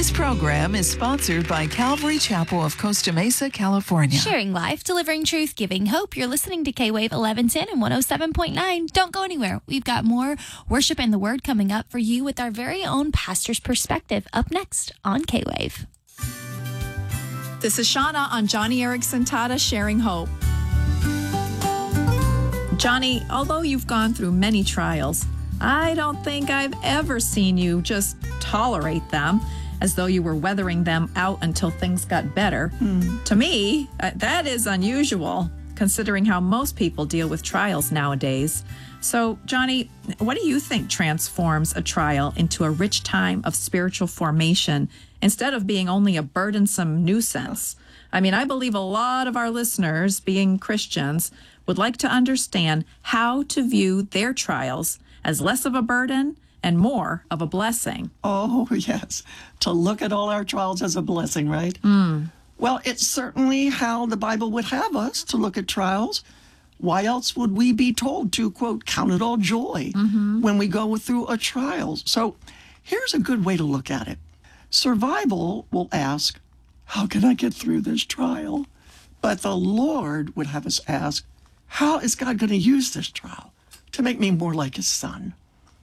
This program is sponsored by Calvary Chapel of Costa Mesa, California. Sharing life, delivering truth, giving hope. You're listening to K-Wave 1110 and 107.9. Don't go anywhere. We've got more worship and the word coming up for you with our very own pastor's perspective up next on K-Wave. This is Shauna on Johnny Erickson Tata Sharing Hope. Johnny, although you've gone through many trials, I don't think I've ever seen you just tolerate them as though you were weathering them out until things got better. To me, that is unusual, considering how most people deal with trials nowadays. So, Johnny, what do you think transforms a trial into a rich time of spiritual formation instead of being only a burdensome nuisance? I mean, I believe a lot of our listeners, being Christians, would like to understand how to view their trials as less of a burden and more of a blessing. Oh, yes. To look at all our trials as a blessing, right? Well, it's certainly how the Bible would have us to look at trials. Why else would we be told to, quote, count it all joy when we go through a trial? So here's a good way to look at it. Survival will ask, how can I get through this trial? But the Lord would have us ask, how is God going to use this trial to make me more like his son?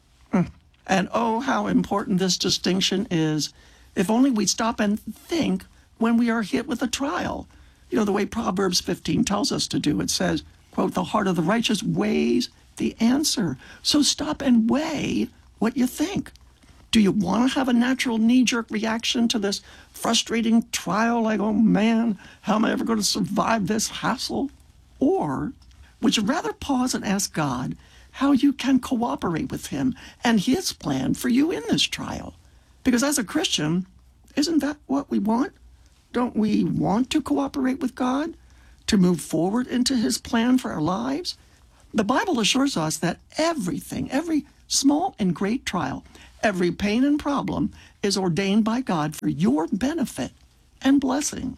And oh, how important this distinction is. If only we stop and think when we are hit with a trial. You know, the way Proverbs 15 tells us to do. It says, quote, the heart of the righteous weighs the answer. So stop and weigh what you think. Do you want to have a natural knee-jerk reaction to this frustrating trial? Like, oh man, how am I ever going to survive this hassle? Or would you rather pause and ask God how you can cooperate with him and his plan for you in this trial? Because as a Christian, isn't that what we want? Don't we want to cooperate with God to move forward into his plan for our lives? The Bible assures us that everything, every small and great trial, every pain and problem is ordained by God for your benefit and blessing.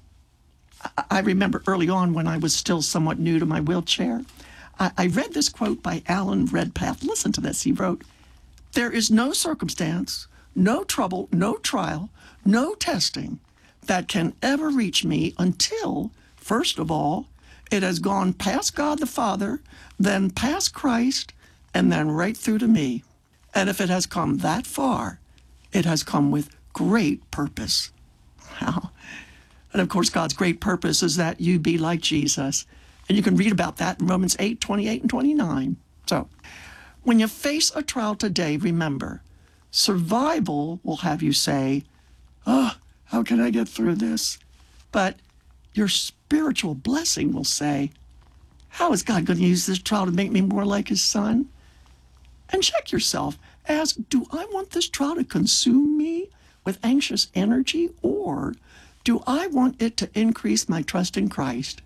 I remember early on when I was still somewhat new to my wheelchair, I read this quote by Alan Redpath. Listen to this. He wrote, there is no circumstance, no trouble, no trial, no testing that can ever reach me until, first of all, it has gone past God the Father, then past Christ, and then right through to me. And if it has come that far, it has come with great purpose. Wow. And of course, God's great purpose is that you be like Jesus. And you can read about that in Romans 8, 28 and 29. So when you face a trial today, remember, survival will have you say, oh, how can I get through this? But your spiritual blessing will say, how is God going to use this trial to make me more like his son? And check yourself. Ask, do I want this trial to consume me with anxious energy, or do I want it to increase my trust in Christ?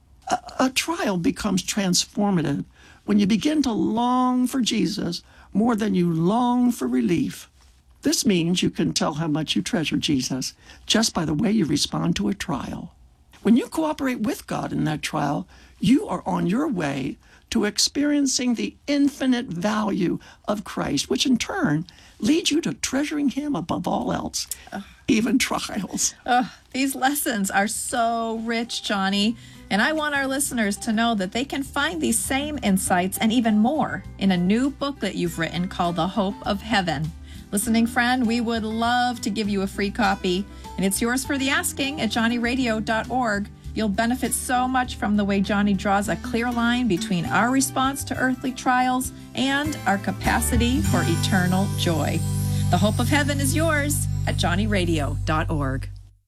A trial becomes transformative when you begin to long for Jesus more than you long for relief. This means you can tell how much you treasure Jesus just by the way you respond to a trial. When you cooperate with God in that trial, you are on your way to experiencing the infinite value of Christ, which in turn leads you to treasuring him above all else, even trials. These lessons are so rich, Johnny. And I want our listeners to know that they can find these same insights and even more in a new book that you've written called The Hope of Heaven. Listening friend, we would love to give you a free copy, and it's yours for the asking at johnnyradio.org. You'll benefit so much from the way Johnny draws a clear line between our response to earthly trials and our capacity for eternal joy. The Hope of Heaven is yours at johnnyradio.org.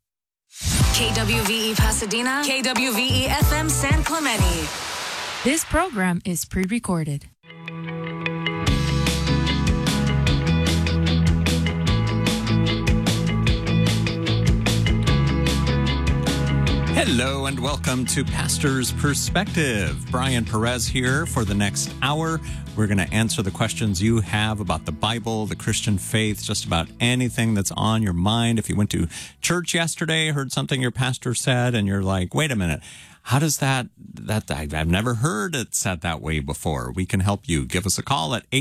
KWVE Pasadena, KWVE FM San Clemente. This program is pre-recorded. Hello and welcome to Pastor's Perspective. Brian Perez here for the next hour. We're going to answer the questions you have about the Bible, the Christian faith, just about anything that's on your mind. If you went to church yesterday, heard something your pastor said, and you're like, wait a minute, How does that I've never heard it said that way before. We can help you. Give us a call at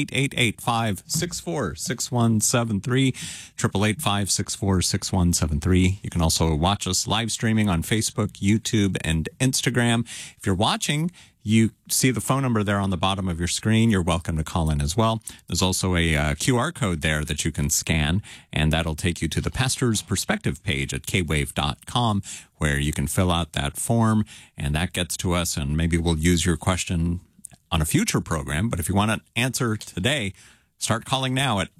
888-564-6173, 888-564-6173. You can also watch us live streaming on Facebook, YouTube, and Instagram. If you're watching, you see the phone number there on the bottom of your screen. You're welcome to call in as well. There's also a QR code there that you can scan, and that'll take you to the Pastor's Perspective page at kwave.com, where you can fill out that form, and that gets to us, and maybe we'll use your question on a future program. But if you want an answer today, start calling now at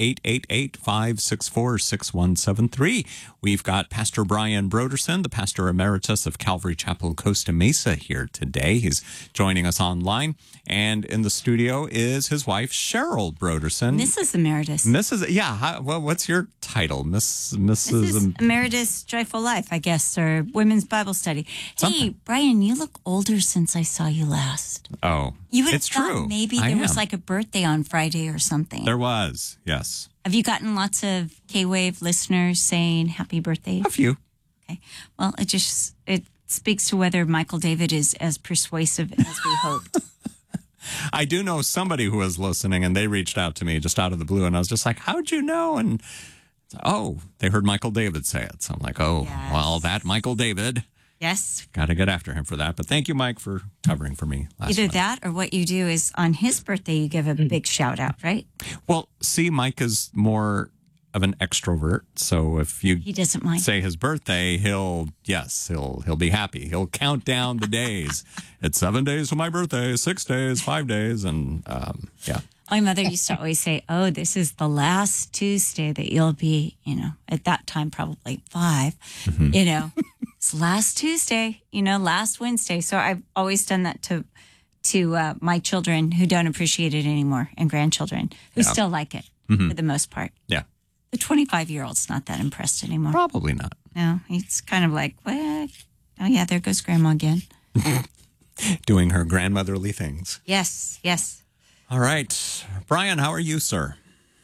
888-564-6173. We've got Pastor Brian Brodersen, the pastor emeritus of Calvary Chapel, Costa Mesa, here today. He's joining us online. And in the studio is his wife, Cheryl Brodersen. Mrs. Emeritus. Well, what's your title? Mrs. Emeritus Joyful Life, I guess, or Women's Bible Study. Something. Hey, Brian, you look older since I saw you last. Oh, You would have it's thought true. maybe I there was am. like a birthday on Friday or something. There was, yes. Have you gotten lots of K-Wave listeners saying happy birthday? A few. Okay. Well, it speaks to whether Michael David is as persuasive as we hoped. I do know somebody who was listening, and they reached out to me just out of the blue, and I was just like, how'd you know? And, they heard Michael David say it. So I'm like, Yes. well, that Michael David, Yes. got to get after him for that. But thank you, Mike, for covering for me last Either month. that or what you do is on his birthday, you give a big shout out, right? Well, see, Mike is more of an extrovert. So if you He doesn't mind. say his birthday, he'll be happy. He'll count down the days. It's 7 days to my birthday, 6 days, 5 days. And yeah. My mother used to always say, oh, this is the last Tuesday that you'll be, at that time, probably 5, it's last Tuesday, last Wednesday. So I've always done that to my children who don't appreciate it anymore and grandchildren who still like it for the most part. Yeah. The 25-year-old's not that impressed anymore. Probably not. No, he's kind of like, what? Oh, yeah, there goes Grandma again. Doing her grandmotherly things. Yes, yes. All right. Brian, how are you, sir?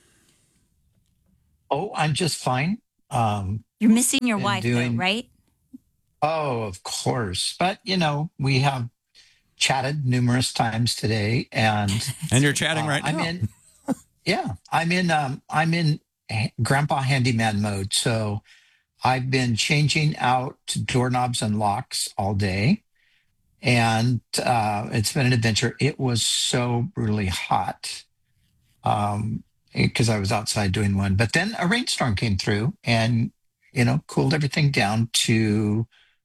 Oh, I'm just fine. You're missing your Been wife, doing- though, right? Oh, of course. But, we have chatted numerous times today, and And you're chatting right now. I'm in grandpa handyman mode. So I've been changing out doorknobs and locks all day, and it's been an adventure. It was so brutally hot because I was outside doing one, but then a rainstorm came through and cooled everything down to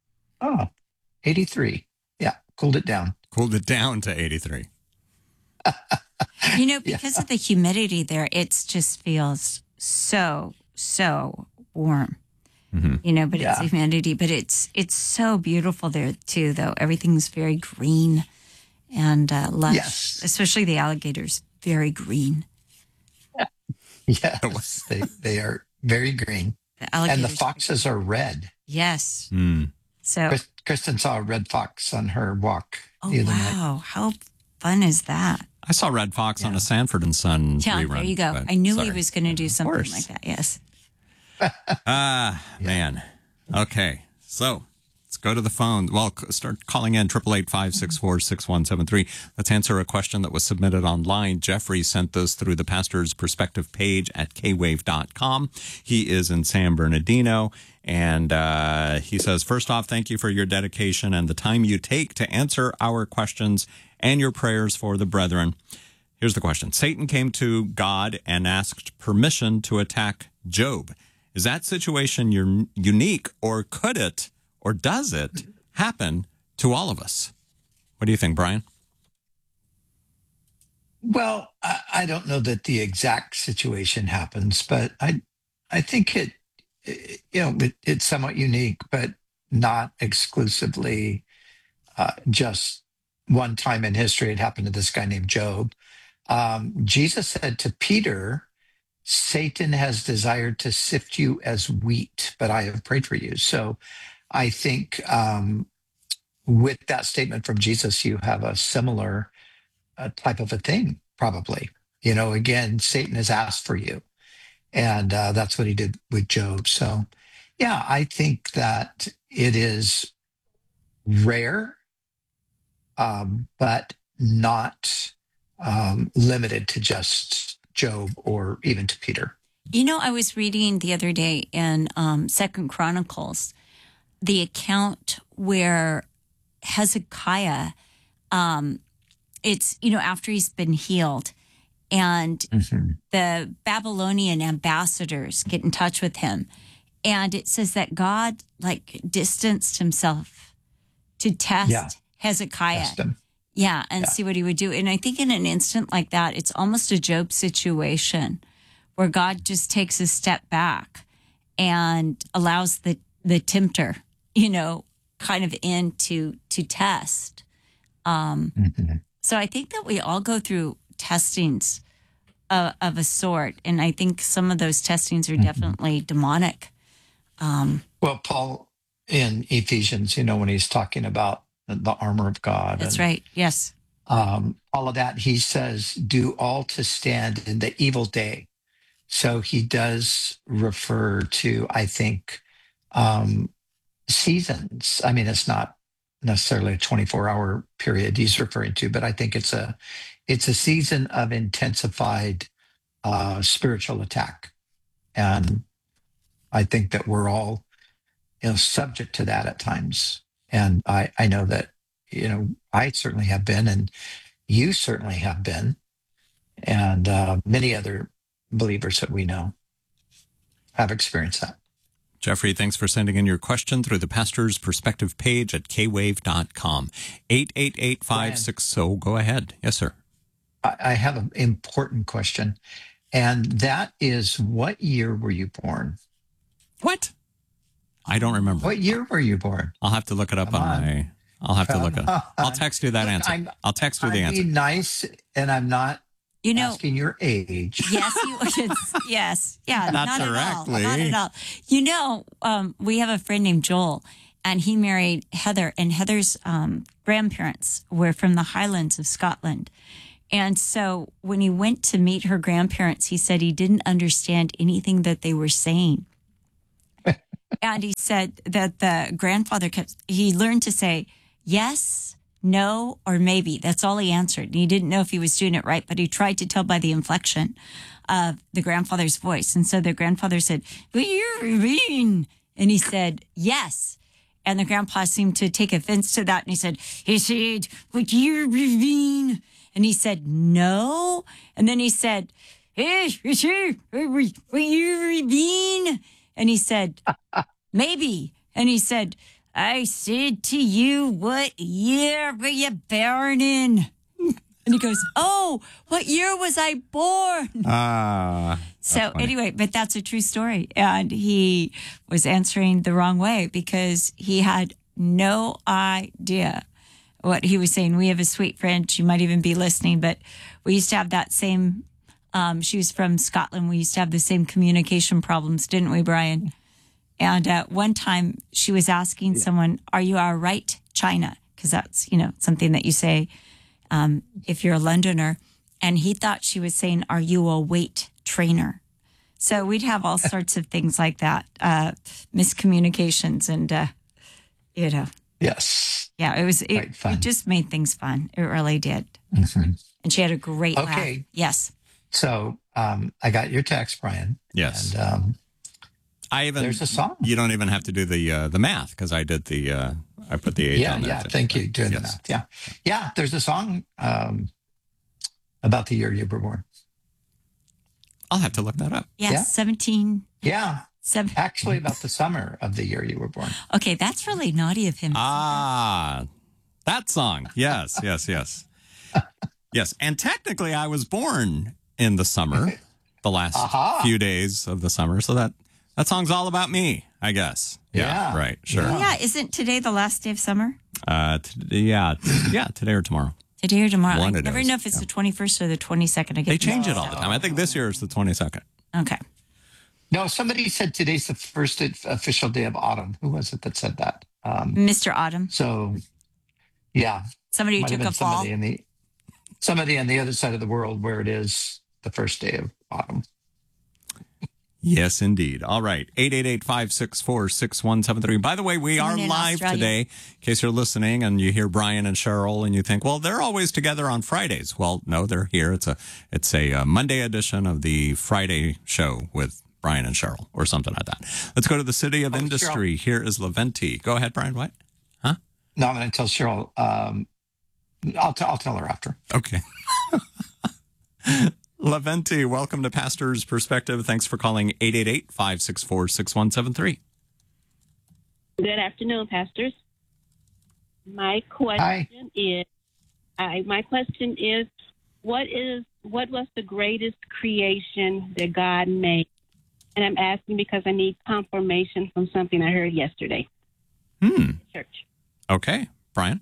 83. Yeah, cooled it down. Cooled it down to 83. Because of the humidity there, it just feels so warm. Mm-hmm. But it's the humidity. But it's so beautiful there too, though. Everything's very green and lush. Yes. Especially the alligators, very green. Yes, they are very green. The And alligators. the foxes are red. Yes. Mm. So. Kristen saw a red fox on her walk Oh the other night. wow! How fun is that? I saw Red Fox on a Sanford and Son Yeah, rerun. there you go. but I knew sorry. he was going to do something course. like that. Yes. Man. Okay. So let's go to the phone. Well, start calling in 888-564-6173. Let's answer a question that was submitted online. Jeffrey sent this through the Pastor's Perspective page at kwave.com. He is in San Bernardino. And he says, first off, thank you for your dedication and the time you take to answer our questions and your prayers for the brethren. Here's the question. Satan came to God and asked permission to attack Job. Is that situation unique, or could it, or does it happen to all of us? What do you think, Brian? Well, I don't know that the exact situation happens, but I think it's somewhat unique, but not exclusively just one time in history. It happened to this guy named Job. Jesus said to Peter, Satan has desired to sift you as wheat, but I have prayed for you. So I think with that statement from Jesus, you have a similar type of a thing, probably. Again, Satan has asked for you. And that's what he did with Job. So, yeah, I think that it is rare but not limited to just Job or even to Peter. You know, I was reading the other day in Second Chronicles, the account where Hezekiah, it's, after he's been healed, and the Babylonian ambassadors get in touch with him. And it says that God distanced himself to test Hezekiah. Test him. Yeah, and see what he would do. And I think in an instant like that, it's almost a Job situation where God just takes a step back and allows the tempter, kind of in to test. So I think that we all go through testings of a sort. And I think some of those testings are definitely demonic. Well, Paul in Ephesians, when he's talking about the armor of God. That's right. Yes. All of that, he says, do all to stand in the evil day. So he does refer to, I think, seasons. I mean, it's not necessarily a 24-hour period he's referring to, but I think it's a season of intensified spiritual attack. And I think that we're all, subject to that at times. And I know that, I certainly have been, and you certainly have been, and many other believers that we know have experienced that. Jeffrey, thanks for sending in your question through the Pastor's Perspective page at kwave.com. 888-560. Go ahead. Yes, sir. I have an important question, and that is, what year were you born? What? I don't remember. What year were you born? I'll have to look it up I'll have to look it up. I'll text you that answer. I'll text you the answer. I'm being nice, and I'm not asking your age. Yes, yes. Yeah, not directly. Not at all. We have a friend named Joel, and he married Heather, and Heather's grandparents were from the Highlands of Scotland. And so when he went to meet her grandparents, he said he didn't understand anything that they were saying. And he said that the grandfather he learned to say yes, no, or maybe. That's all he answered. And he didn't know if he was doing it right, but he tried to tell by the inflection of the grandfather's voice. And so the grandfather said, "What you mean?" And he said, "Yes." And the grandpa seemed to take offense to that. And he said, "What you mean?" And he said, "No." And then he said, "Hey, what you mean?" And he said, "Maybe." And he said, "I said to you, what year were you born in?" And he goes, "Oh, what year was I born?" So anyway, but that's a true story. And he was answering the wrong way because he had no idea what he was saying. We have a sweet friend. She might even be listening, but we used to have that same, she was from Scotland. We used to have the same communication problems, didn't we, Brian? And one time she was asking someone, "Are you all right, China?" Because that's, something that you say if you're a Londoner. And he thought she was saying, "Are you a weight trainer?" So we'd have all sorts of things like that, miscommunications and, Yes. Yeah, it just made things fun. It really did. Mm-hmm. And she had a great laugh. Yes. So I got your text, Brian. Yes. And there's a song. You don't even have to do the math because I did I put the age on there. Yeah, thank you. Doing the math. Yeah. Yeah, there's a song about the year you were born. I'll have to look that up. Yes, yeah. 17. Yeah. Actually, about the summer of the year you were born. Okay, that's really naughty of him. That song. Yes. Yes. And technically, I was born in the summer, the last few days of the summer. So that song's all about me, I guess. Yeah. Right. Sure. Yeah. Isn't today the last day of summer? Yeah. Today or tomorrow. Today or tomorrow. I never know if it's the 21st or the 22nd. They change it all the time. I think this year is the 22nd. Okay. No, somebody said today's the first official day of autumn. Who was it that said that? Mr. Autumn. So, yeah. Somebody who took a fall. Somebody on the other side of the world where it is the first day of autumn. Yes, indeed. All right. 888-564-6173. By the way, we are in live Australia. today. In case you're listening and you hear Brian and Cheryl and you think, well, they're always together on Fridays. Well, no, they're here. It's a Monday edition of the Friday show with Brian and Cheryl or something like that. Let's go to the City of Industry. Cheryl. Here is Leventi. Go ahead, Brian. What? Huh? No, I'm going to tell Cheryl. I'll tell her after. Okay. Leventi, welcome to Pastor's Perspective. Thanks for calling 888-564-6173. Good afternoon, pastors. My question is, what was the greatest creation that God made? And I'm asking because I need confirmation from something I heard yesterday. At church. Okay, Brian.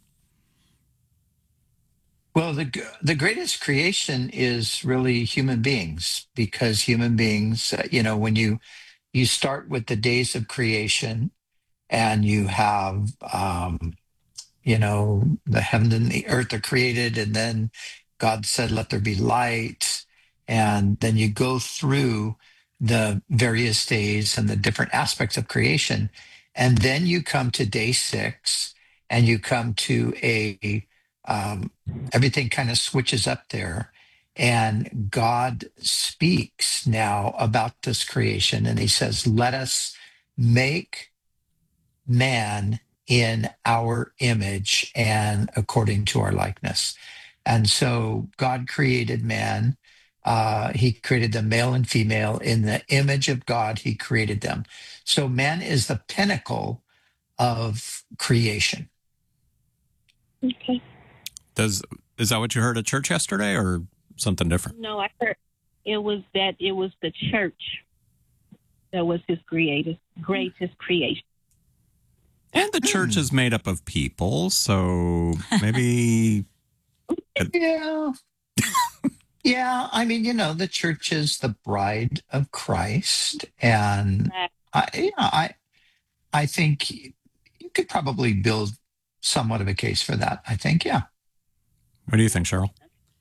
Well, the greatest creation is really human beings, because human beings, when you start with the days of creation, and you have, the heaven and the earth are created, and then God said, "Let there be light," and then you go through the various days and the different aspects of creation, and then you come to day 6, and you come to everything kind of switches up there, and God speaks now about this creation, and he says, "Let us make man in our image and according to our likeness." And so God created man. He created them male and female. In the image of God, he created them. So man is the pinnacle of creation. Okay. Is that what you heard at church yesterday or something different? No, I heard it was the church that was his greatest creation. And the church is made up of people, so maybe... Yeah. Yeah, I mean, the church is the bride of Christ, and I think you could probably build somewhat of a case for that. I think, yeah. What do you think, Cheryl?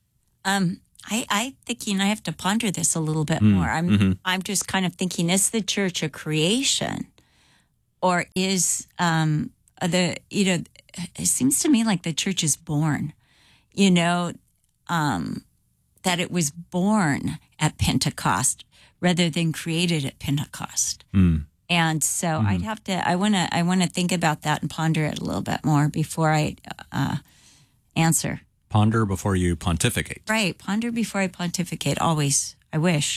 I think I have to ponder this a little bit more. I'm just kind of thinking: is the church a creation, or is it seems to me like the church is born. That it was born at Pentecost rather than created at Pentecost. And so I want to think about that and ponder it a little bit more before I answer. Ponder before you pontificate. Right. Ponder before I pontificate. Always. I wish.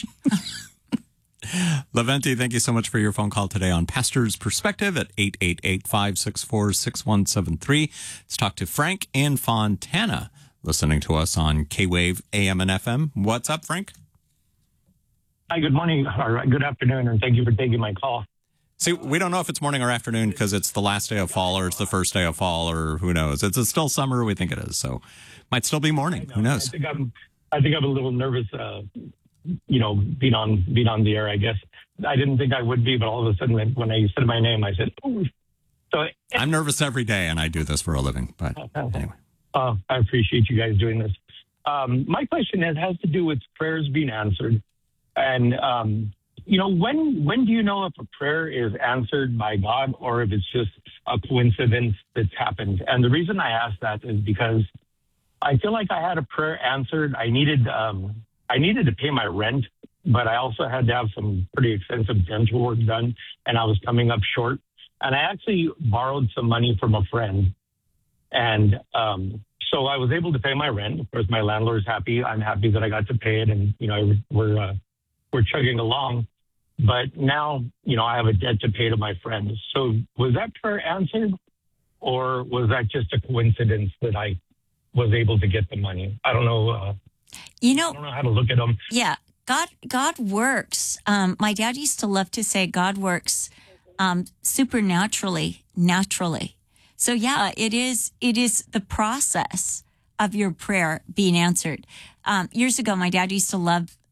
Leventi, thank you so much for your phone call today on Pastor's Perspective at 888-564-6173. Let's talk to Frank in Fontana, listening to us on K-Wave AM and FM. What's up, Frank? Hi, good morning, or good afternoon, and thank you for taking my call. See, we don't know if it's morning or afternoon because it's the last day of fall or it's the first day of fall or who knows. It's still summer. We think it is. So might still be morning. Who knows? I think I'm a little nervous, being on the air, I guess. I didn't think I would be, but all of a sudden when I said my name, I said, "Oh." So I'm nervous every day and I do this for a living, but anyway. I appreciate you guys doing this. My question has to do with prayers being answered. And, when do you know if a prayer is answered by God or if it's just a coincidence that's happened? And the reason I ask that is because I feel like I had a prayer answered. I needed to pay my rent, but I also had to have some pretty extensive dental work done, and I was coming up short. And I actually borrowed some money from a friend. And so I was able to pay my rent. Of course, my landlord's happy. I'm happy that I got to pay it, and we're chugging along. But now, I have a debt to pay to my friend. So was that prayer answered, or was that just a coincidence that I was able to get the money? I don't know. I don't know how to look at them. Yeah, God works. My dad used to love to say God works supernaturally, naturally. So yeah, it is the process of your prayer being answered. Years ago, my dad used to love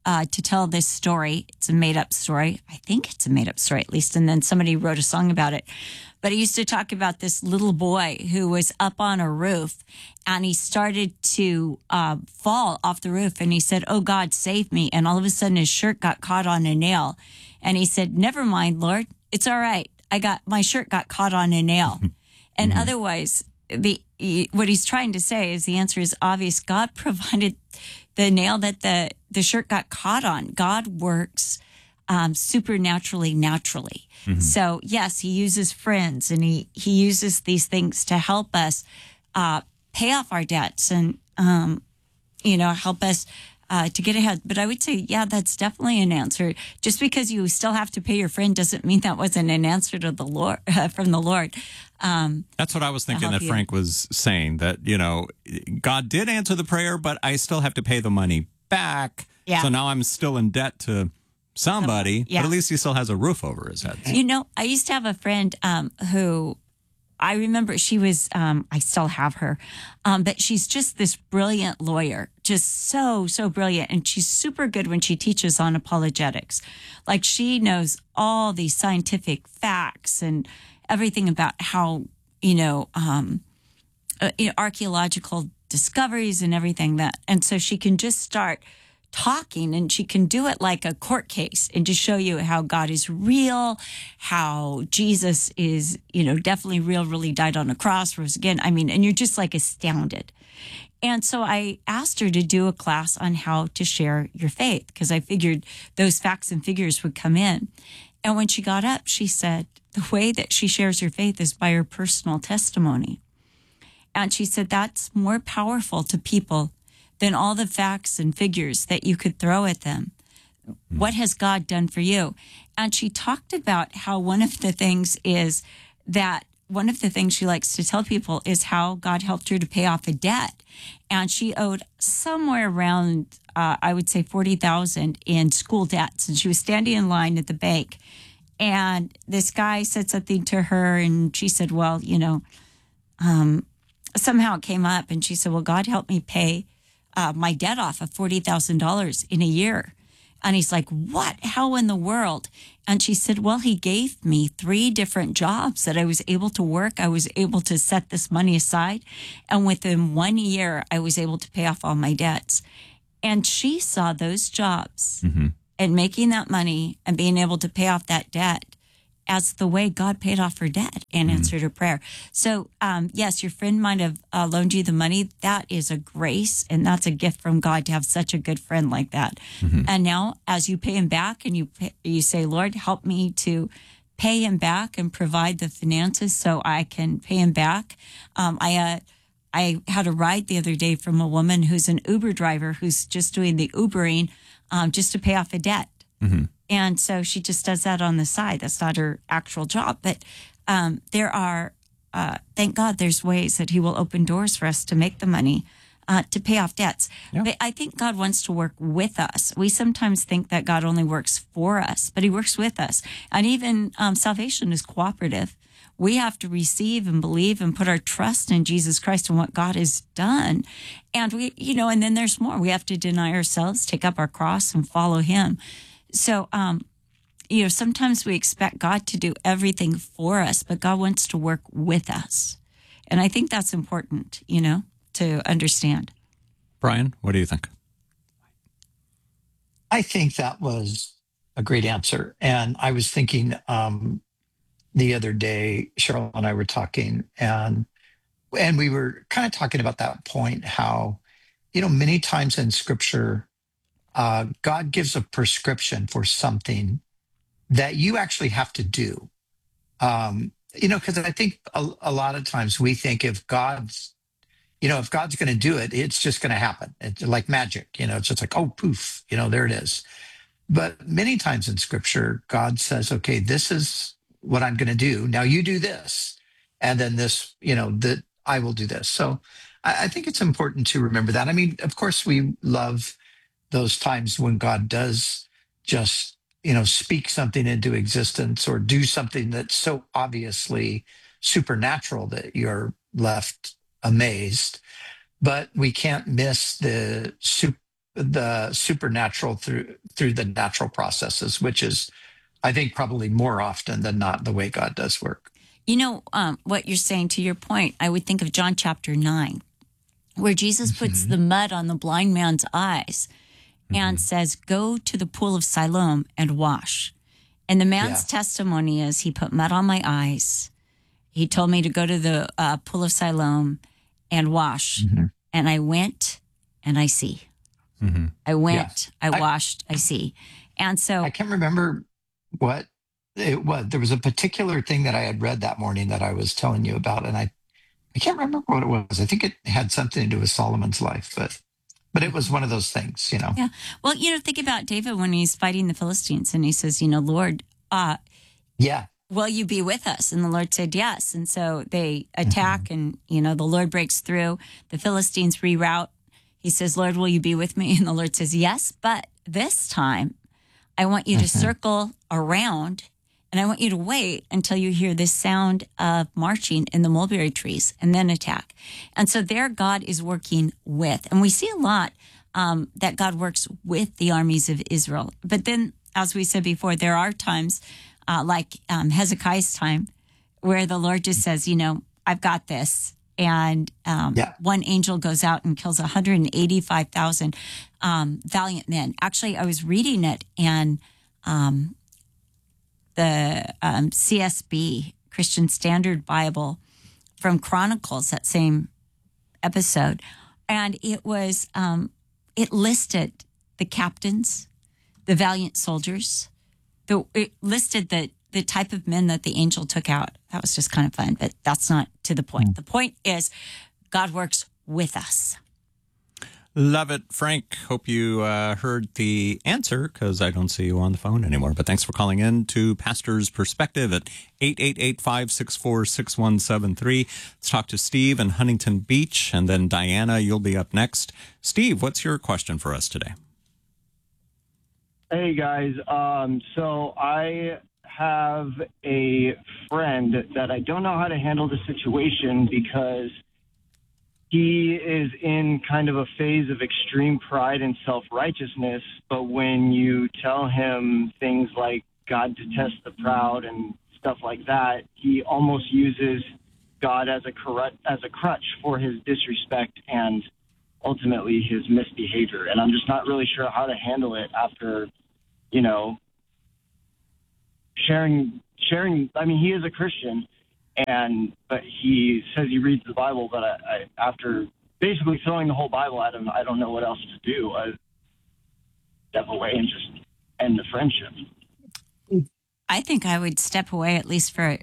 to tell this story. It's a made up story. I think it's a made up story, at least. And then somebody wrote a song about it. But he used to talk about this little boy who was up on a roof and he started to fall off the roof. And he said, "Oh, God, save me." And all of a sudden his shirt got caught on a nail. And he said, "Never mind, Lord. It's all right. My shirt got caught on a nail." And otherwise, what he's trying to say is the answer is obvious. God provided the nail that the shirt got caught on. God works supernaturally, naturally. So yes, he uses friends and he uses these things to help us pay off our debts and help us to get ahead. But I would say, yeah, that's definitely an answer. Just because you still have to pay your friend doesn't mean that wasn't an answer to the Lord from the Lord. That's what I was thinking that Frank was saying, that, God did answer the prayer, but I still have to pay the money back. Yeah. So now I'm still in debt to somebody, yeah. But at least he still has a roof over his head. I used to have a friend who I remember she was, I still have her, but she's just this brilliant lawyer, just so brilliant. And she's super good when she teaches on apologetics. Like she knows all these scientific facts and everything about how, archaeological discoveries and everything that. And so she can just start talking and she can do it like a court case and just show you how God is real, how Jesus is, definitely real, really died on a cross, rose again. I mean, and you're just like astounded. And so I asked her to do a class on how to share your faith because I figured those facts and figures would come in. And when she got up, she said, the way that she shares her faith is by her personal testimony. And she said, that's more powerful to people than all the facts and figures that you could throw at them. What has God done for you? And she talked about how one of the things she likes to tell people is how God helped her to pay off a debt. And she owed somewhere around, I would say $40,000 in school debts. And she was standing in line at the bank. And this guy said something to her and she said, well, somehow it came up and she said, well, God helped me pay my debt off of $40,000 in a year. And he's like, what? How in the world? And she said, well, he gave me 3 different jobs that I was able to work. I was able to set this money aside. And within 1 year, I was able to pay off all my debts. And she saw those jobs and making that money and being able to pay off that debt as the way God paid off her debt and answered her prayer. So, yes, your friend might have loaned you the money. That is a grace, and that's a gift from God to have such a good friend like that. And now, as you pay him back and you say, Lord, help me to pay him back and provide the finances so I can pay him back. I had a ride the other day from a woman who's an Uber driver who's just doing the Ubering just to pay off a debt. And so she just does that on the side. That's not her actual job. But there are, thank God, there's ways that he will open doors for us to make the money to pay off debts. Yep. But I think God wants to work with us. We sometimes think that God only works for us, but he works with us. And even salvation is cooperative. We have to receive and believe and put our trust in Jesus Christ and what God has done. And and then there's more. We have to deny ourselves, take up our cross and follow him. So, sometimes we expect God to do everything for us, but God wants to work with us. And I think that's important, to understand. Brian, what do you think? I think that was a great answer. And I was thinking the other day, Cheryl and I were talking, and we were kind of talking about that point, how, many times in Scripture, God gives a prescription for something that you actually have to do. Because I think a lot of times we think if God's going to do it, it's just going to happen. It's like magic, it's just like, oh, poof, there it is. But many times in Scripture, God says, okay, this is what I'm going to do. Now you do this. And then this, that I will do this. So I think it's important to remember that. I mean, of course, we love those times when God does just, speak something into existence or do something that's so obviously supernatural that you're left amazed. But we can't miss the the supernatural through the natural processes, which is, I think, probably more often than not the way God does work. You know, what you're saying, to your point, I would think of John chapter 9, where Jesus puts the mud on the blind man's eyes and says, go to the pool of Siloam and wash. And the man's testimony is, he put mud on my eyes. He told me to go to the pool of Siloam and wash. And I went and I see. I went, I washed, I see. And so I can't remember what it was. There was a particular thing that I had read that morning that I was telling you about, and I can't remember what it was. I think it had something to do with Solomon's life, but it was one of those things, you know. Yeah. Well, you know, think about David when he's fighting the Philistines and he says, you know, Lord, will you be with us? And the Lord said yes. And so they attack and, you know, the Lord breaks through. The Philistines reroute. He says, Lord, will you be with me? And the Lord says, yes, but this time I want you to circle around and I want you to wait until you hear the sound of marching in the mulberry trees and then attack. And so there God is working with. And we see a lot that God works with the armies of Israel. But then, as we said before, there are times like Hezekiah's time where the Lord just says, you know, I've got this. And one angel goes out and kills 185,000 valiant men. Actually, I was reading it and the CSB, Christian Standard Bible, from Chronicles, that same episode. And it was, it listed the captains, the valiant soldiers. It listed the type of men that the angel took out. That was just kind of fun, but that's not to the point. The point is God works with us. Love it, Frank. Hope you heard the answer, because I don't see you on the phone anymore. But thanks for calling in to Pastor's Perspective at 888-564-6173. Let's talk to Steve in Huntington Beach, and then Diana, you'll be up next. Steve, what's your question for us today? Hey, guys. So I have a friend that I don't know how to handle the situation because he is in kind of a phase of extreme pride and self-righteousness. But when you tell him things like God detests the proud and stuff like that, he almost uses God as a crutch for his disrespect and ultimately his misbehavior. And I'm just not really sure how to handle it after, you know, sharing. I mean, he is a Christian, but he says he reads the Bible. But I after basically throwing the whole Bible at him, I don't know what else to do. I step away and just end the friendship. I think I would step away at least for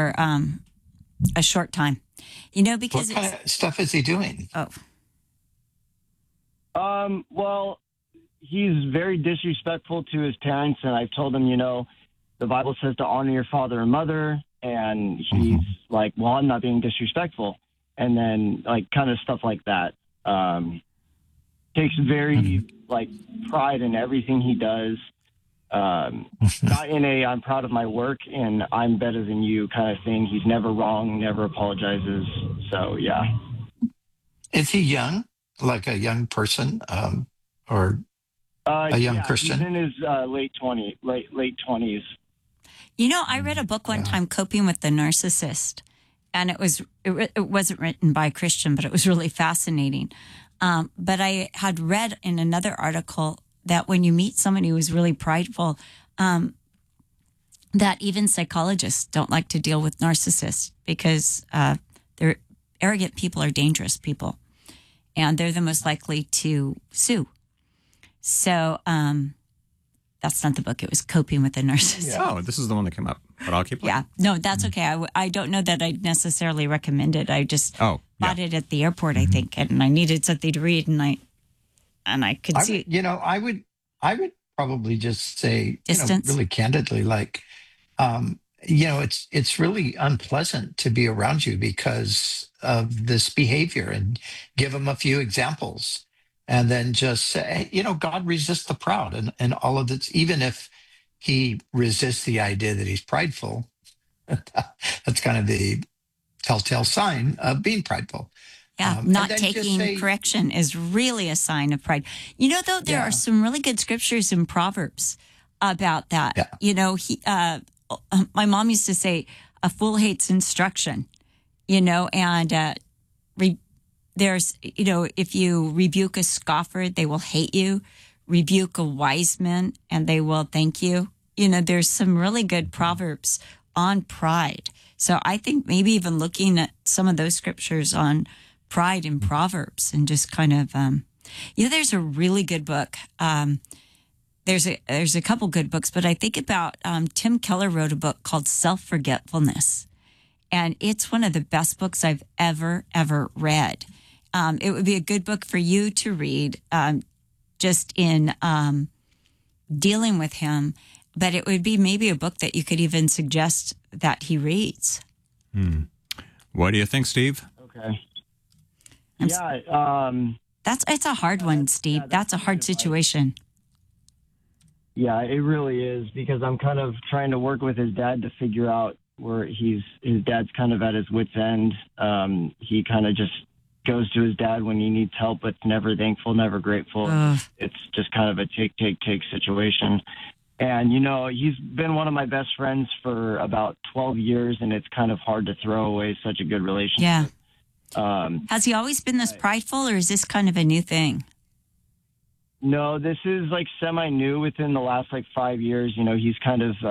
a short time, you know, because what kind of stuff is he doing? Well, he's very disrespectful to his parents, and I've told him, you know, the Bible says to honor your father and mother, and he's like, well, I'm not being disrespectful. And then, like, kind of stuff like that. Takes very, like, pride in everything he does. Not in a I'm proud of my work and I'm better than you kind of thing. He's never wrong, never apologizes. So, yeah. Is he young? Like a young person or a young Christian? He's in his late 20s. You know, I read a book one time, Coping with the Narcissist, and it wasn't written by a Christian, but it was really fascinating. But I had read in another article that when you meet somebody who is really prideful, that even psychologists don't like to deal with narcissists because they're arrogant people are dangerous people, and they're the most likely to sue. So that's not the book. It was Coping with the Narcissist. Yeah. Oh, this is the one that came up, but I'll keep looking. Yeah. No, that's okay. I don't know that I'd necessarily recommend it. I just bought it at the airport, I think, and I needed something to read, and I could see. You know, I would probably just say, distance. You know, really candidly, like, you know, it's really unpleasant to be around you because of this behavior, and give them a few examples. And then just say, you know, God resists the proud, and all of this, even if he resists the idea that he's prideful, that's kind of the telltale sign of being prideful. Yeah, And not then just taking say- correction is really a sign of pride. You know, though, there are some really good scriptures in Proverbs about that. Yeah. You know, my mom used to say, a fool hates instruction, you know, and there's, you know, if you rebuke a scoffer, they will hate you. Rebuke a wise man and they will thank you. You know, there's some really good Proverbs on pride. So I think maybe even looking at some of those scriptures on pride in Proverbs and just kind of, you know, there's a really good book. There's a couple good books, but I think about Tim Keller wrote a book called Self-Forgetfulness. And it's one of the best books I've ever read. It would be a good book for you to read just in dealing with him. But it would be maybe a book that you could even suggest that he reads. What do you think, Steve? Okay. It's a hard one, Steve. That's a hard situation. Yeah, it really is, because I'm kind of trying to work with his dad to figure out where his dad's kind of at his wit's end. He kind of just goes to his dad when he needs help, but never thankful, never grateful. It's just kind of a take situation. And, you know, he's been one of my best friends for about 12 years, and it's kind of hard to throw away such a good relationship. Yeah. Has he always been this prideful, or is this kind of a new thing? No, this is like semi-new within the last like 5 years. You know, he's kind of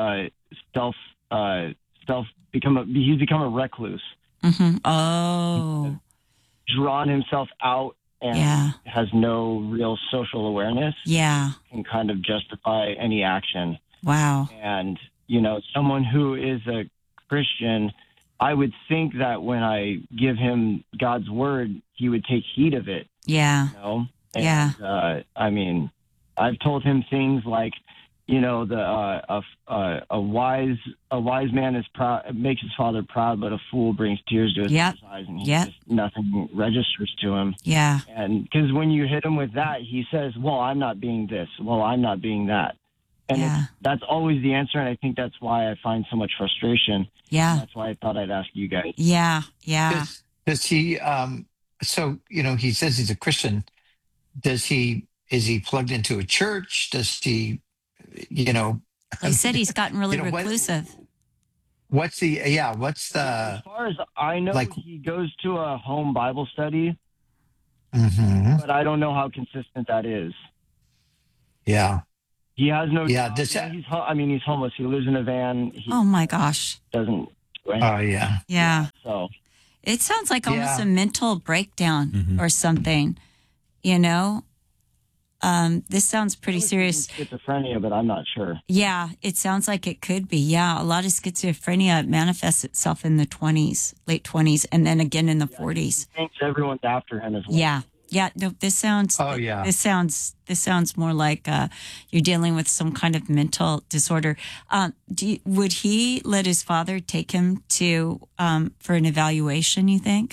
he's become a recluse. Mm-hmm. Oh. Drawn himself out and has no real social awareness. Yeah. Can kind of justify any action. Wow. And, you know, someone who is a Christian, I would think that when I give him God's word, he would take heed of it. Yeah. You know? And, I mean, I've told him things like, you know, a wise man is proud, makes his father proud, but a fool brings tears to his eyes, and just nothing registers to him. Yeah. And because when you hit him with that, he says, "Well, I'm not being this. Well, I'm not being that." And that's always the answer, and I think that's why I find so much frustration. Yeah. And that's why I thought I'd ask you guys. Yeah. Yeah. Does he? So you know, he says he's a Christian. Is he plugged into a church? Does he? You know, he said he's gotten really reclusive. What's the? As far as I know, he goes to a home Bible study, but I don't know how consistent that is. Yeah. He has no. Yeah. He's homeless. He lives in a van. Oh my gosh. Doesn't. Oh yeah. Yeah. So it sounds like almost a mental breakdown or something. You know. This sounds pretty serious. Schizophrenia, but I'm not sure. Yeah, it sounds like it could be. Yeah, a lot of schizophrenia manifests itself in the 20s, late 20s, and then again in the 40s. He thinks everyone's after him as well. Yeah. Yeah, no, this sounds. Oh yeah. This sounds more like you're dealing with some kind of mental disorder. Would he let his father take him to for an evaluation? You think?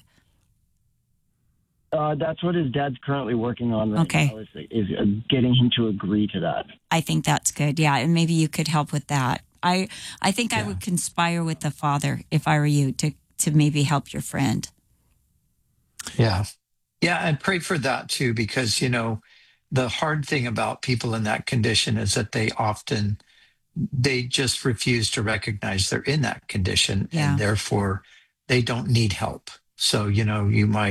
That's what his dad's currently working on right now, is getting him to agree to that. I think that's good. Yeah, and maybe you could help with that. I think I would conspire with the father if I were you to maybe help your friend. Yeah. Yeah, and pray for that too, because, you know, the hard thing about people in that condition is that they just refuse to recognize they're in that condition, and therefore they don't need help. So, you know,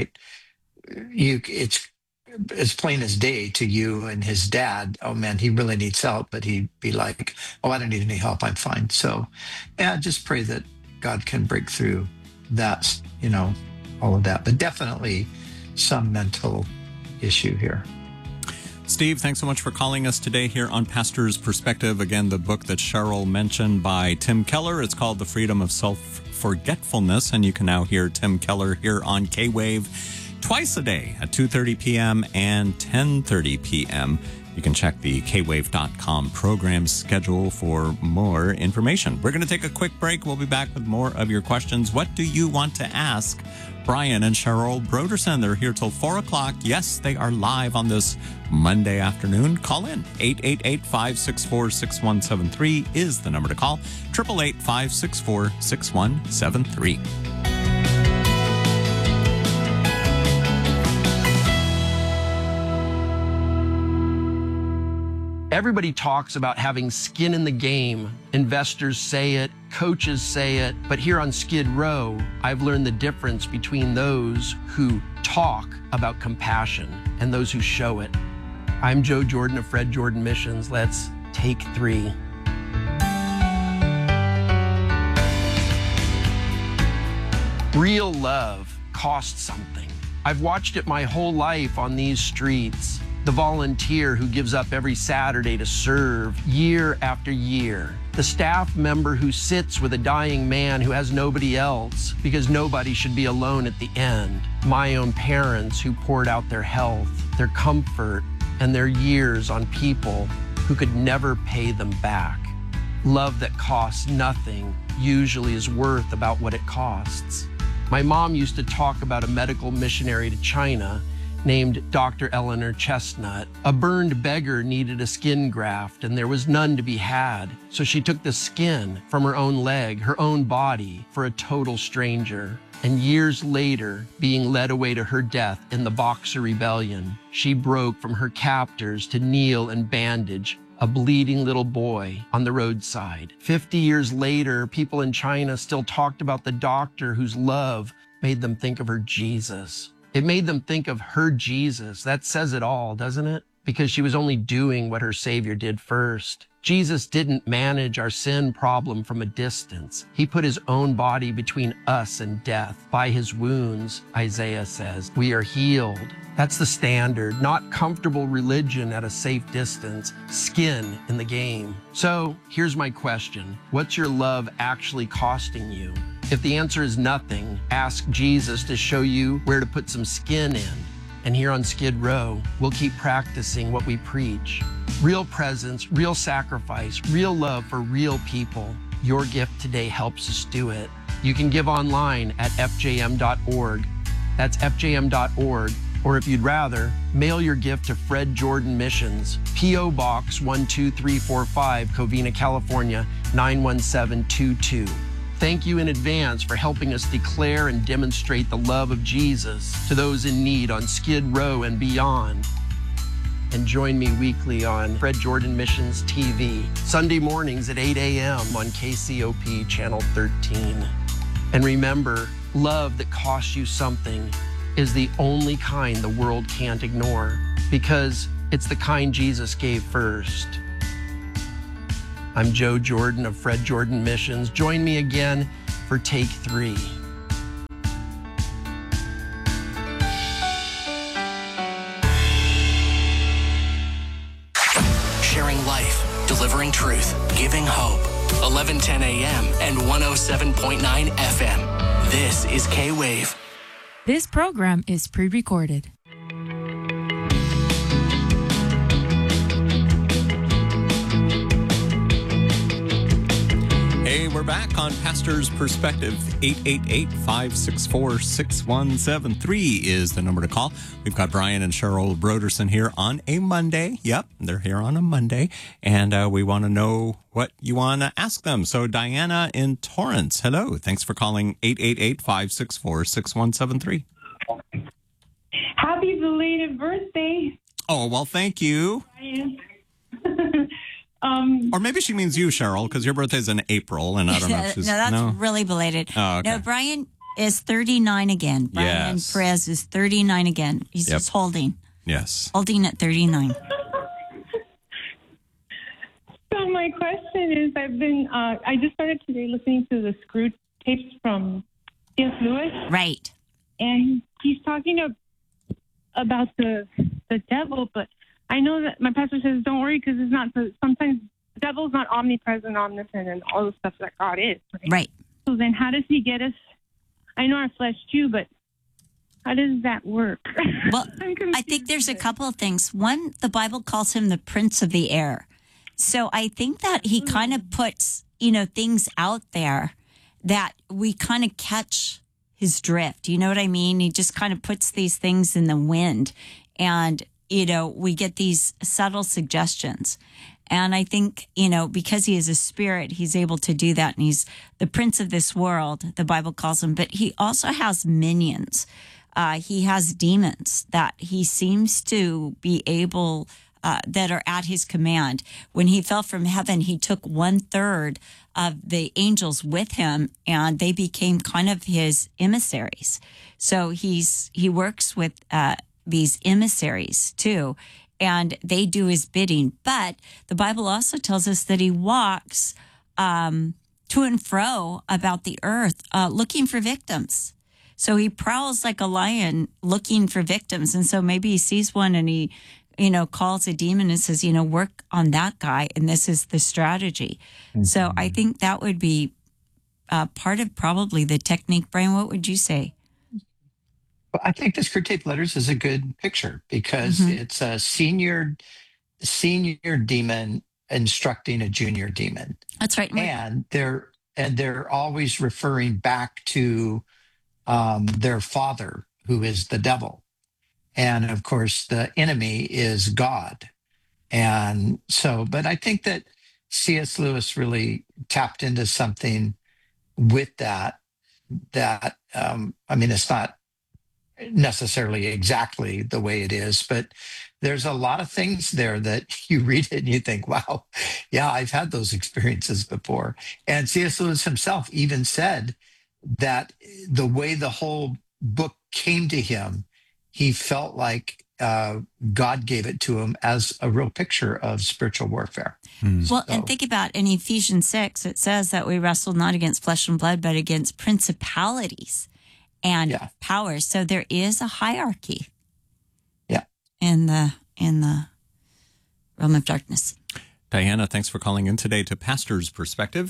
it's as plain as day to you and his dad. Oh man, he really needs help, but he'd be like, "Oh, I don't need any help. I'm fine." So, yeah, just pray that God can break through that, you know, all of that, but definitely some mental issue here. Steve, thanks so much for calling us today here on Pastor's Perspective. Again, the book that Cheryl mentioned by Tim Keller, it's called The Freedom of Self-Forgetfulness, and you can now hear Tim Keller here on K-Wave twice a day at 2:30 p.m. and 10:30 p.m. You can check the kwave.com program schedule for more information. We're going to take a quick break. We'll be back with more of your questions. What do you want to ask Brian and Cheryl Brodersen? They're here till 4 o'clock. Yes, they are live on this Monday afternoon. Call in. 888-564-6173 is the number to call. 888-564-6173. Everybody talks about having skin in the game. Investors say it, coaches say it, but here on Skid Row, I've learned the difference between those who talk about compassion and those who show it. I'm Joe Jordan of Fred Jordan Missions. Let's take 3. Real love costs something. I've watched it my whole life on these streets. The volunteer who gives up every Saturday to serve year after year. The staff member who sits with a dying man who has nobody else because nobody should be alone at the end. My own parents who poured out their health, their comfort, and their years on people who could never pay them back. Love that costs nothing usually is worth about what it costs. My mom used to talk about a medical missionary to China named Dr. Eleanor Chestnut. A burned beggar needed a skin graft, and there was none to be had. So she took the skin from her own leg, her own body, for a total stranger. And years later, being led away to her death in the Boxer Rebellion, she broke from her captors to kneel and bandage a bleeding little boy on the roadside. 50 years later, people in China still talked about the doctor whose love made them think of her Jesus. It made them think of her Jesus. That says it all, doesn't it? Because she was only doing what her Savior did first. Jesus didn't manage our sin problem from a distance. He put his own body between us and death. By his wounds, Isaiah says, we are healed. That's the standard, not comfortable religion at a safe distance, skin in the game. So here's my question. What's your love actually costing you? If the answer is nothing, ask Jesus to show you where to put some skin in. And here on Skid Row, we'll keep practicing what we preach. Real presence, real sacrifice, real love for real people. Your gift today helps us do it. You can give online at fjm.org. That's fjm.org. Or if you'd rather, mail your gift to Fred Jordan Missions, P.O. Box 12345, Covina, California, 91722. Thank you in advance for helping us declare and demonstrate the love of Jesus to those in need on Skid Row and beyond. And join me weekly on Fred Jordan Missions TV, Sunday mornings at 8 a.m. on KCOP Channel 13. And remember, love that costs you something is the only kind the world can't ignore, because it's the kind Jesus gave first. I'm Joe Jordan of Fred Jordan Missions. Join me again for Take 3. Sharing life, delivering truth, giving hope. 1110 a.m. and 107.9 FM. This is K-Wave. This program is pre-recorded. Hey, we're back on Pastor's Perspective. 888-564-6173 is the number to call. We've got Brian and Cheryl Broderson here on a Monday. Yep, they're here on a Monday. And we want to know what you want to ask them. So Diana in Torrance, hello. Thanks for calling 888-564-6173. Happy belated birthday. Oh, well, thank you. Brian. Or maybe she means you, Cheryl, because your birthday's in April, and I don't know if she's... No, that's really belated. Oh, okay. No, Brian is 39 again. Brian Perez is 39 again. He's just holding. Yes. Holding at 39. So my question is, I just started today listening to the Screw tapes from C.S. Lewis. Right. And he's talking about the devil, but I know that my pastor says, don't worry, because it's not, sometimes the devil's not omnipresent, omniscient, and all the stuff that God is. Right. So then how does he get us? I know our flesh too, but how does that work? Well, I think there's a couple of things. One, the Bible calls him the prince of the air. So I think that he kind of puts, things out there that we kind of catch his drift. You know what I mean? He just kind of puts these things in the wind, and we get these subtle suggestions. And I think, because he is a spirit, he's able to do that. And he's the prince of this world, the Bible calls him. But he also has minions. He has demons that he seems to be able that are at his command. When he fell from heaven, he took 1/3 of the angels with him, and they became kind of his emissaries. So he works with these emissaries too, and they do his bidding. But the Bible also tells us that he walks to and fro about the earth, looking for victims. So he prowls like a lion looking for victims. And so maybe he sees one and he, calls a demon and says, work on that guy. And this is the strategy. Mm-hmm. So I think that would be part of probably the technique. Brian, what would you say? Well, I think the Screwtape Letters is a good picture because it's a senior demon instructing a junior demon. That's right. And they're always referring back to their father, who is the devil. And of course, the enemy is God. And so, but I think that C.S. Lewis really tapped into something with that, it's not necessarily exactly the way it is, but there's a lot of things there that you read it and you think, wow, yeah, I've had those experiences before. And C.S. Lewis himself even said that the way the whole book came to him, he felt like God gave it to him as a real picture of spiritual warfare. Well, and think about in Ephesians 6, it says that we wrestle not against flesh and blood, but against principalities and powers. So there is a hierarchy. Yeah. In the realm of darkness. Diana, thanks for calling in today to Pastor's Perspective,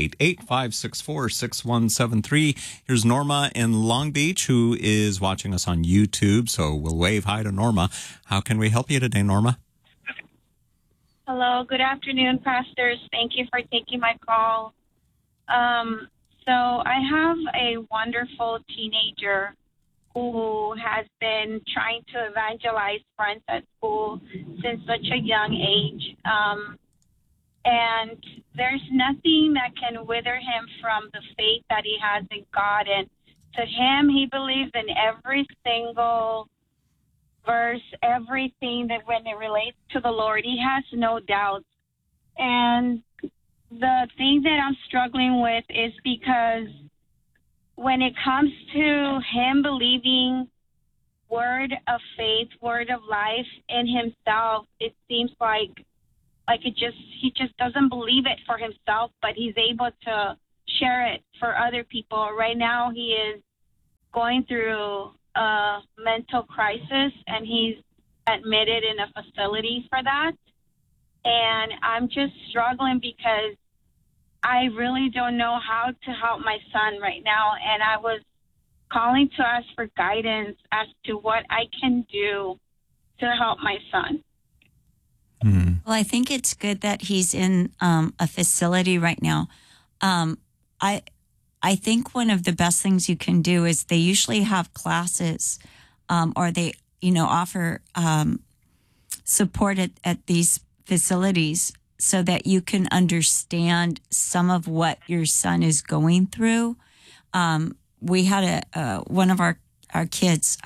888-564-6173. Here's Norma in Long Beach, who is watching us on YouTube, so we'll wave hi to Norma. How can we help you today, Norma? Hello, good afternoon, pastors. Thank you for taking my call. So I have a wonderful teenager who has been trying to evangelize friends at school since such a young age. And there's nothing that can wither him from the faith that he has in God. And to him, he believes in every single verse, everything that when it relates to the Lord, he has no doubts. And the thing that I'm struggling with is because when it comes to him believing word of faith, word of life in himself, it seems like he just doesn't believe it for himself, but he's able to share it for other people. Right now, he is going through a mental crisis, and he's admitted in a facility for that. And I'm just struggling because I really don't know how to help my son right now. And I was calling to ask for guidance as to what I can do to help my son. Well, I think it's good that he's in a facility right now. I think one of the best things you can do is they usually have classes or they, offer support at these facilities so that you can understand some of what your son is going through. We had one of our kids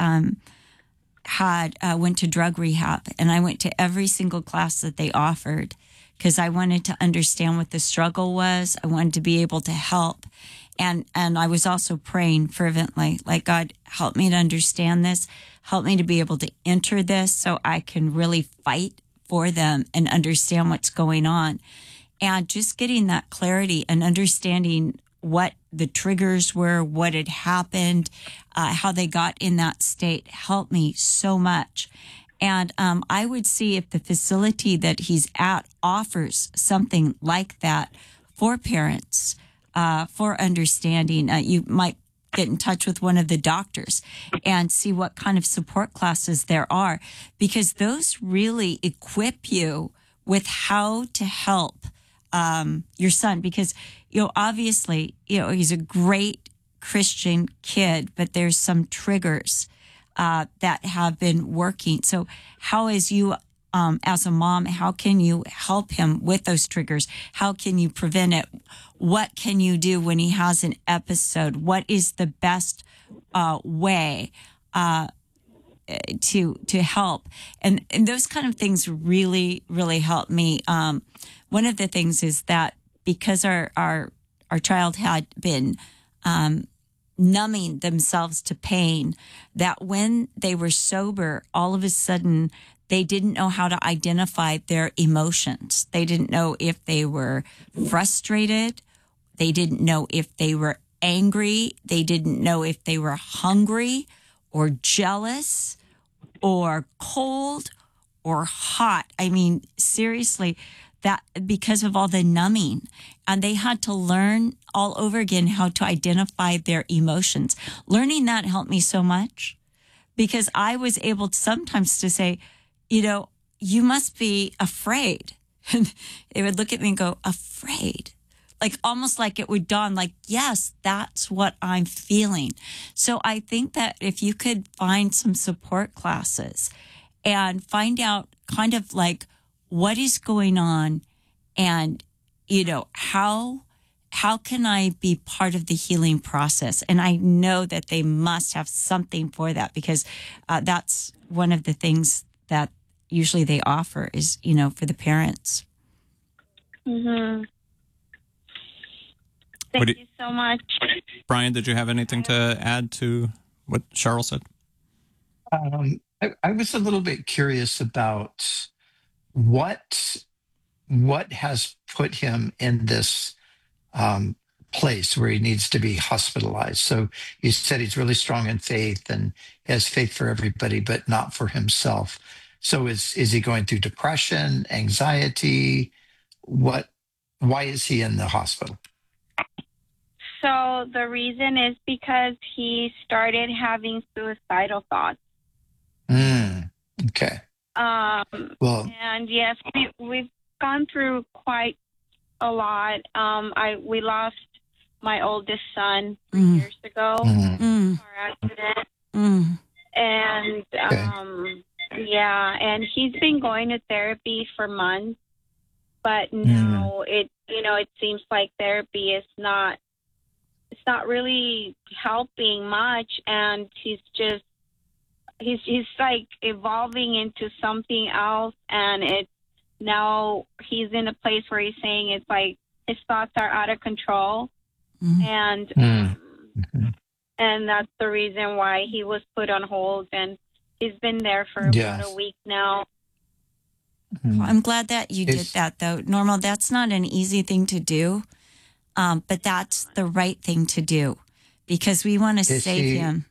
went to drug rehab, and I went to every single class that they offered because I wanted to understand what the struggle was. I wanted to be able to help. And I was also praying fervently, like, God, help me to understand this. Help me to be able to enter this so I can really fight for them and understand what's going on. And just getting that clarity and understanding what the triggers were, what had happened, how they got in that state helped me so much. And I would see if the facility that he's at offers something like that for parents, for understanding. You might get in touch with one of the doctors and see what kind of support classes there are, because those really equip you with how to help your son, because obviously he's a great Christian kid, but there's some triggers that have been working. So how is you as a mom, how can you help him with those triggers? How can you prevent it? What can you do when he has an episode? What is the best way? to help, and those kind of things really help me. One of the things is that because our child had been numbing themselves to pain, that when they were sober, all of a sudden they didn't know how to identify their emotions. They didn't know if they were frustrated. They didn't know if they were angry. They didn't know if they were hungry or jealous or cold or hot. I mean, seriously, that because of all the numbing, and they had to learn all over again how to identify their emotions. Learning that helped me so much, because I was able to sometimes to say, you must be afraid. And they would look at me and go, afraid? Like almost like it would dawn, like, yes, that's what I'm feeling. So I think that if you could find some support classes and find out kind of like what is going on, and, how can I be part of the healing process? And I know that they must have something for that, because that's one of the things that usually they offer is, for the parents. Mm-hmm. Thank you so much. Brian, did you have anything to add to what Cheryl said? I was a little bit curious about what has put him in this place where he needs to be hospitalized. So you said he's really strong in faith and has faith for everybody, but not for himself. So is he going through depression, anxiety? Why is he in the hospital? So the reason is because he started having suicidal thoughts. Okay. And yes, we've gone through quite a lot. We lost my oldest son 3 years ago, car accident, and and he's been going to therapy for months, but now it seems like therapy is not really helping much, and he's like evolving into something else, and now he's in a place where he's saying it's like his thoughts are out of control, and that's the reason why he was put on hold, and he's been there for about a week now. Well, I'm glad that you did that, though. Normal, that's not an easy thing to do, but that's the right thing to do, because we want to save him.